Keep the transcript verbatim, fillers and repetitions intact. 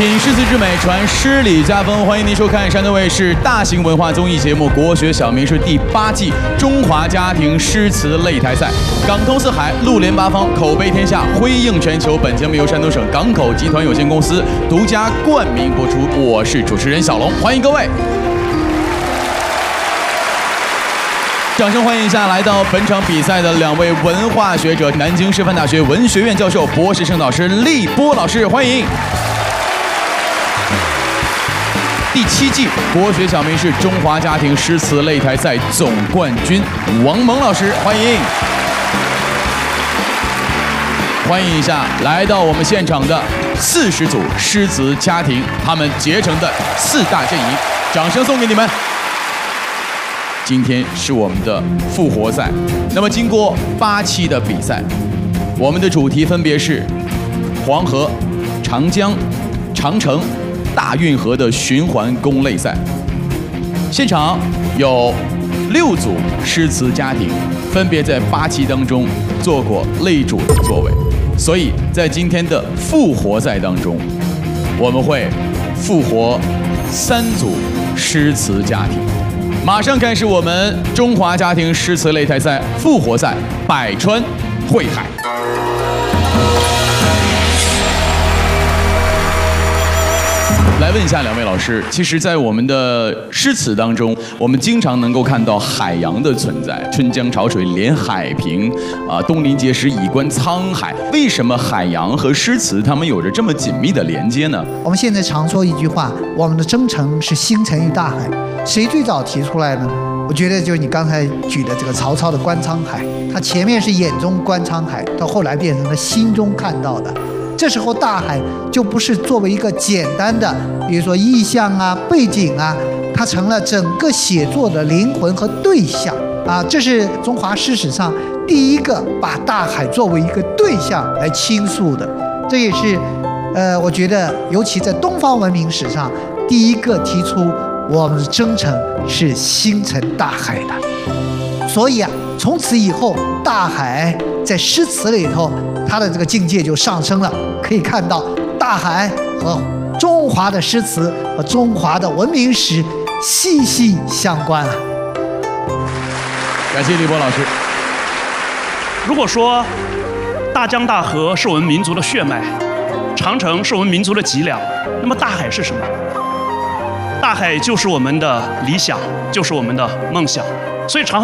品诗词之美，传诗礼家风。欢迎您收看山东卫视大型文化综艺节目《国学小名诗》第八季中华家庭诗词擂台赛。港通四海，陆联八方，口碑天下，辉映全球。本节目由山东省港口集团有限公司独家冠名播出。我是主持人小龙，欢迎各位。掌声欢迎一下来到本场比赛的两位文化学者，南京师范大学文学院教授、博士生导师立波老师，欢迎。第七季国学小名诗中华家庭诗词擂台赛总冠军王蒙老师，欢迎。欢迎一下来到我们现场的四十组诗词家庭，他们结成的四大阵营，掌声送给你们。今天是我们的复活赛，那么经过八期的比赛，我们的主题分别是黄河、长江、长城、大运河的循环攻擂赛。现场有六组诗词家庭，分别在八期当中做过擂主的座位，所以在今天的复活赛当中，我们会复活三组诗词家庭。马上开始我们中华家庭诗词擂台赛复活赛百川汇海。来问一下两位老师，其实，在我们的诗词当中，我们经常能够看到海洋的存在，春江潮水连海平，啊，东临碣石，以观沧海。为什么海洋和诗词它们有着这么紧密的连接呢？ 我们现在常说一句话，我们的征程是星辰与大海。谁最早提出来呢？我觉得就是你刚才举的这个曹操的观沧海，他前面是眼中观沧海，到后来变成了心中看到的。这时候大海就不是作为一个简单的，比如说意象啊、背景啊，它成了整个写作的灵魂和对象啊。这是中华诗史上第一个把大海作为一个对象来倾诉的，这也是，呃，我觉得尤其在东方文明史上第一个提出我们的征程是星辰大海的。所以啊，从此以后，大海在诗词里头，它的这个境界就上升了。可以看到，大海和中华的诗词和中华的文明史息息相关啊！ 感谢立波老师。 如果说大江大河是我们民族的血脉，长城是我们民族的脊梁，那么大海是什么？大海就是我们的理想，就是我们的梦想。所以长